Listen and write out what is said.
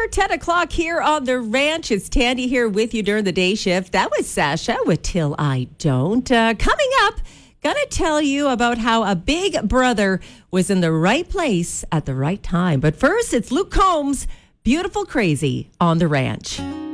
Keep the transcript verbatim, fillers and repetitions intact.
our ten o'clock here on the ranch. It's Tandy here with you during the day shift. That was Sasha with Till I Don't. Uh, coming up, gonna tell you about how a big brother was in the right place at the right time. But first, it's Luke Combs, Beautiful Crazy on the ranch.